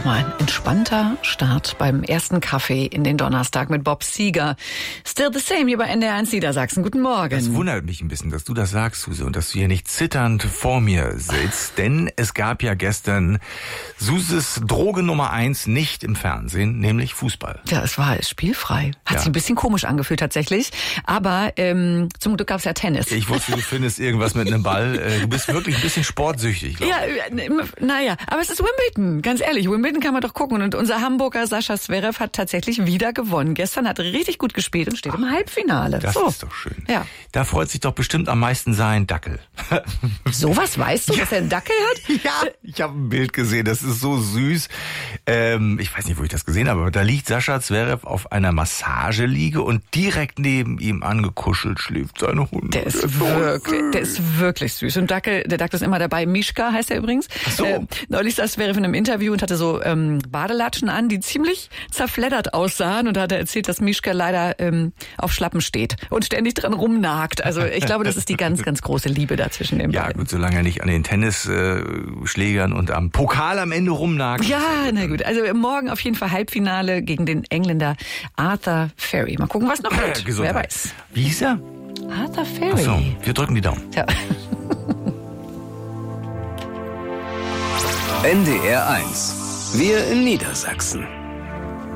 Doch mal ein entspannter Start beim ersten Kaffee in den Donnerstag mit Bob Seger. Still the same hier bei NDR1 Niedersachsen. Guten Morgen. Das wundert mich ein bisschen, dass du das sagst, Suse, und dass du hier nicht zitternd vor mir sitzt. Denn es gab ja gestern Suses Droge Nummer 1 nicht im Fernsehen, nämlich Fußball. Ja, es war spielfrei. Hat sich ein bisschen komisch angefühlt tatsächlich. Aber zum Glück gab es ja Tennis. Ich wusste, du findest irgendwas mit einem Ball. Du bist wirklich ein bisschen sportsüchtig, glaube ich. Ja, naja, aber es ist Wimbledon, ganz ehrlich. Wimbledon kann man doch gucken. Und unser Hamburger Sascha Zverev hat tatsächlich wieder gewonnen. Gestern hat er richtig gut gespielt und steht im Halbfinale. Das ist doch schön. Ja. Da freut sich doch bestimmt am meisten sein Dackel. Sowas weißt du, dass er einen Dackel hat? Ja, ich habe ein Bild gesehen, das ist so süß. Ich weiß nicht, wo ich das gesehen habe, aber da liegt Sascha Zverev auf einer Massageliege und direkt neben ihm angekuschelt schläft sein Hund. Der ist wirklich süß. Und der Dackel ist immer dabei. Mischka heißt er übrigens. Ach so. Neulich saß Zverev in einem Interview und hatte so Badelatschen an, die ziemlich zerfleddert aussahen. Und da hat er erzählt, dass Mischka leider auf Schlappen steht und ständig dran rumnagt. Also ich glaube, das ist die ganz, ganz große Liebe da zwischen den beiden. Ja gut, solange er nicht an den Tennisschlägern und am Pokal am Ende rumnagt. Ja, na gut. Also morgen auf jeden Fall Halbfinale gegen den Engländer Arthur Ferry. Mal gucken, was noch wird. Wer weiß. Wie hieß er? Arthur Ferry. Ach so, wir drücken die Daumen. Ja. NDR 1. Wir in Niedersachsen.